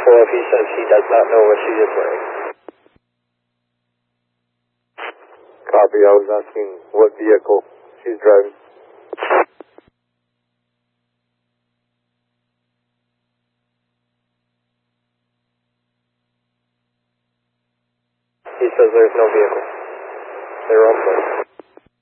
careful if he says he does not know what she is wearing. Copy, I was asking what vehicle she's driving. He says there's no vehicle. They're on foot.